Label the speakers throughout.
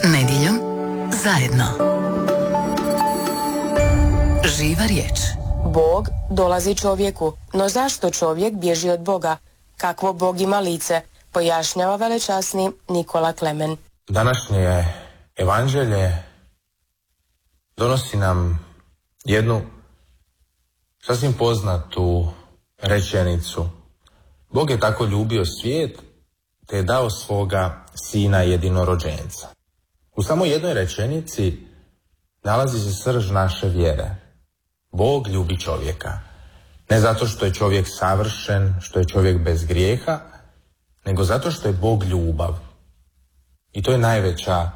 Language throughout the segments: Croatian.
Speaker 1: Nedjeljom zajedno. Živa riječ.
Speaker 2: Bog dolazi čovjeku, no zašto čovjek bježi od Boga? Kakvo Bog ima lice? Pojašnjava velečasni Nikola Klemen.
Speaker 3: Današnje evanđelje donosi nam jednu sasvim poznatu rečenicu. Bog je tako ljubio svijet te je dao svoga sina jedinorođenca. U samo jednoj rečenici nalazi se srž naše vjere. Bog ljubi čovjeka. Ne zato što je čovjek savršen, što je čovjek bez grijeha, nego zato što je Bog ljubav. I to je najveća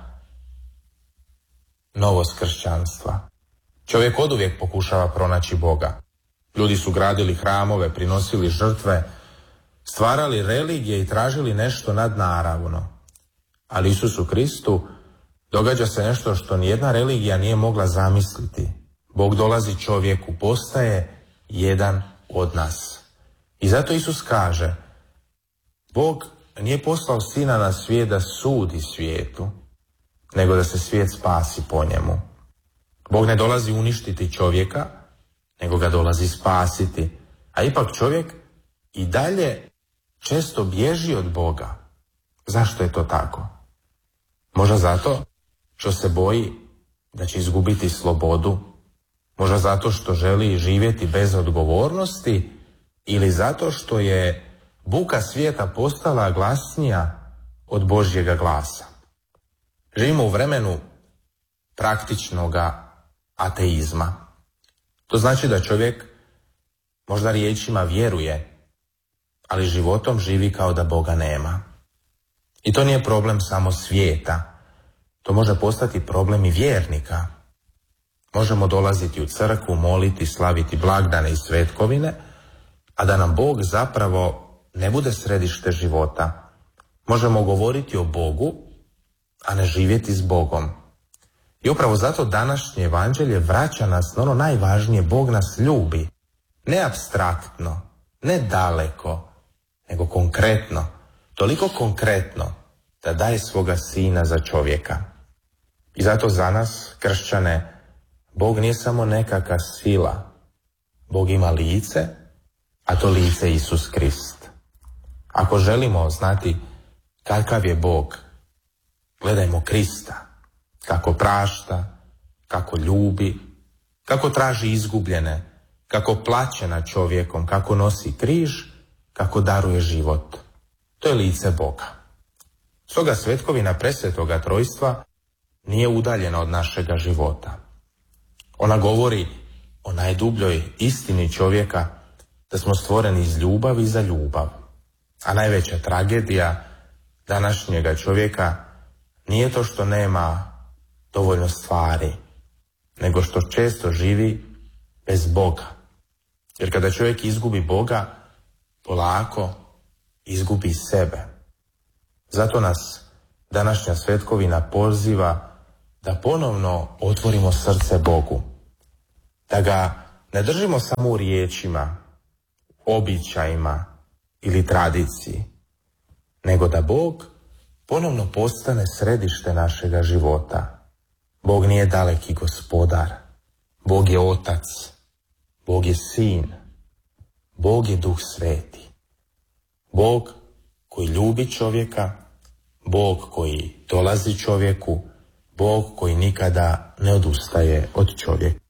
Speaker 3: novost kršćanstva. Čovjek oduvijek pokušava pronaći Boga. Ljudi su gradili hramove, prinosili žrtve, stvarali religije i tražili nešto nadnaravno. Ali Isusu Kristu događa se nešto što nijedna religija nije mogla zamisliti. Bog dolazi čovjeku, postaje jedan od nas. I zato Isus kaže, Bog nije poslao sina na svijet da sudi svijetu, nego da se svijet spasi po njemu. Bog ne dolazi uništiti čovjeka, nego ga dolazi spasiti. A ipak čovjek i dalje često bježi od Boga. Zašto je to tako? Možda zato što se boji da će izgubiti slobodu, možda zato što želi živjeti bez odgovornosti ili zato što je buka svijeta postala glasnija od Božjega glasa. Živimo u vremenu praktičnoga ateizma. To znači da čovjek možda riječima vjeruje, ali životom živi kao da Boga nema. I to nije problem samo svijeta. To može postati problem i vjernika. Možemo dolaziti u crkvu, moliti, slaviti blagdane i svetkovine, a da nam Bog zapravo ne bude središte života. Možemo govoriti o Bogu, a ne živjeti s Bogom. I upravo zato današnje evanđelje vraća nas na ono najvažnije, Bog nas ljubi. Ne apstraktno, ne daleko, nego konkretno. Toliko konkretno da daje svoga sina za čovjeka. I zato za nas, kršćane, Bog nije samo nekakva sila. Bog ima lice, a to lice je Isus Krist. Ako želimo znati kakav je Bog, gledajmo Krista. Kako prašta, kako ljubi, kako traži izgubljene, kako plaće nad čovjekom, kako nosi križ, kako daruje život. To je lice Boga. Stoga svetkovina presvetoga trojstva nije udaljena od našega života. Ona govori o najdubljoj istini čovjeka, da smo stvoreni iz ljubavi za ljubav. A najveća tragedija današnjega čovjeka nije to što nema dovoljno stvari, nego što često živi bez Boga. Jer kada čovjek izgubi Boga, polako izgubi sebe. Zato nas današnja svetkovina poziva da ponovno otvorimo srce Bogu. Da ga ne držimo samo u riječima, običajima ili tradiciji, nego da Bog ponovno postane središte našega života. Bog nije daleki gospodar. Bog je otac. Bog je sin. Bog je Duh Sveti. Bog koji ljubi čovjeka, Bog koji dolazi čovjeku, Bog koji nikada ne odustaje od čovjeka.